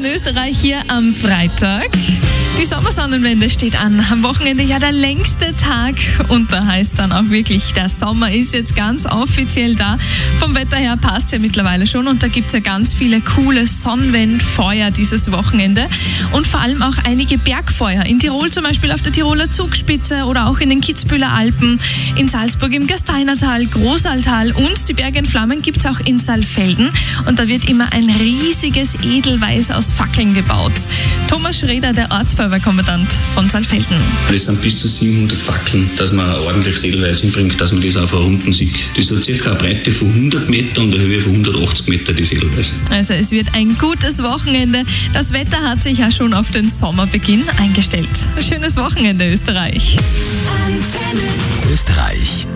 Österreich hier am Freitag. Die Sommersonnenwende steht an. Am Wochenende ja der längste Tag und da heißt dann auch wirklich, der Sommer ist jetzt ganz offiziell da. Vom Wetter her passt es ja mittlerweile schon und da gibt es ja ganz viele coole Sonnenwendfeuer dieses Wochenende und vor allem auch einige Bergfeuer. In Tirol zum Beispiel auf der Tiroler Zugspitze oder auch in den Kitzbüheler Alpen, in Salzburg im Gasteinertal, Großaltal und die Berge in Flammen gibt es auch in Saalfelden und da wird immer ein riesiges Edelweiß aus Fackeln gebaut. Thomas Schreder, der Ortsfeuerwehrkommandant von Saalfelden. Das sind bis zu 700 Fackeln, dass man ordentlich Edelweiß hinbringt, dass man das auf einer Runden sieht. Das hat circa eine Breite von 100 Meter und eine Höhe von 180 Meter, das Edelweiß. Also es wird ein gutes Wochenende. Das Wetter hat sich ja schon auf den Sommerbeginn eingestellt. Ein schönes Wochenende, Österreich. Österreich.